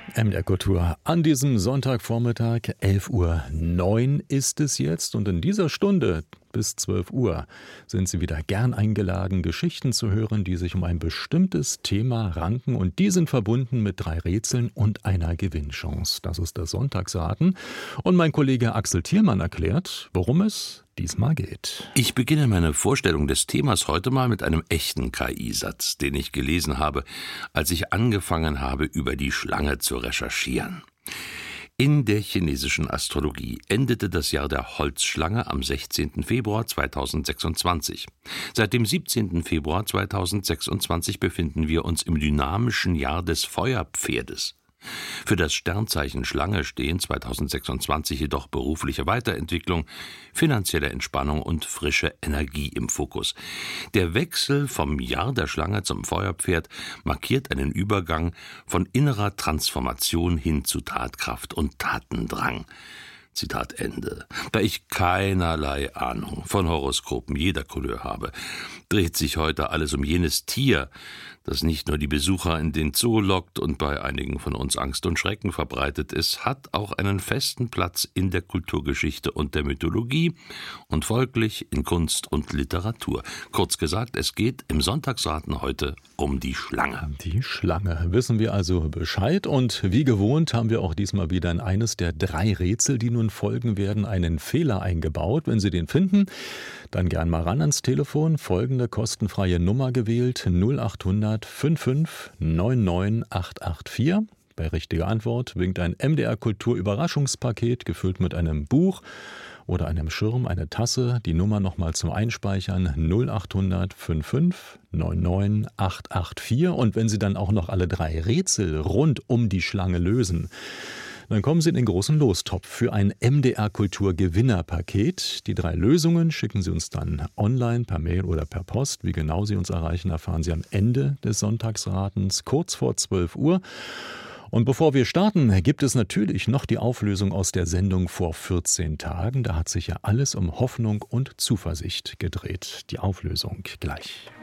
MDR Kultur an diesem Sonntagvormittag, 11:09 Uhr ist es jetzt, und in dieser Stunde bis 12 Uhr sind Sie wieder gern eingeladen, Geschichten zu hören, die sich um ein bestimmtes Thema ranken, und die sind verbunden mit 3 Rätseln und einer Gewinnchance. Das ist das Sonntagsraten, und mein Kollege Axel Thielmann erklärt, worum es diesmal geht. Ich beginne meine Vorstellung des Themas heute mal mit einem echten KI-Satz, den ich gelesen habe, als ich angefangen habe, über die Schlange zu recherchieren. In der chinesischen Astrologie endete das Jahr der Holzschlange am 16. Februar 2026. Seit dem 17. Februar 2026 befinden wir uns im dynamischen Jahr des Feuerpferdes. Für das Sternzeichen Schlange stehen 2026 jedoch berufliche Weiterentwicklung, finanzielle Entspannung und frische Energie im Fokus. Der Wechsel vom Jahr der Schlange zum Feuerpferd markiert einen Übergang von innerer Transformation hin zu Tatkraft und Tatendrang. Zitat Ende. Da ich keinerlei Ahnung von Horoskopen jeder Couleur habe, dreht sich heute alles um jenes Tier, das nicht nur die Besucher in den Zoo lockt und bei einigen von uns Angst und Schrecken verbreitet ist, hat auch einen festen Platz in der Kulturgeschichte und der Mythologie und folglich in Kunst und Literatur. Kurz gesagt, es geht im Sonntagsraten heute um die Schlange. Die Schlange. Wissen wir also Bescheid, und wie gewohnt haben wir auch diesmal wieder in eines der 3 Rätsel, die nun folgen werden, einen Fehler eingebaut. Wenn Sie den finden, dann gern mal ran ans Telefon. Folgende kostenfreie Nummer gewählt: 0800 55 99 884. Bei richtiger Antwort winkt ein MDR Kultur Überraschungspaket, gefüllt mit einem Buch oder einem Schirm, eine Tasse. Die Nummer nochmal zum Einspeichern: 0800 55 99 884. Und wenn Sie dann auch noch alle 3 Rätsel rund um die Schlange lösen, dann kommen Sie in den großen Lostopf für ein MDR Kultur Gewinnerpaket. Die 3 Lösungen schicken Sie uns dann online, per Mail oder per Post. Wie genau Sie uns erreichen, erfahren Sie am Ende des Sonntagsratens, kurz vor 12 Uhr. Und bevor wir starten, gibt es natürlich noch die Auflösung aus der Sendung vor 14 Tagen. Da hat sich ja alles um Hoffnung und Zuversicht gedreht. Die Auflösung gleich.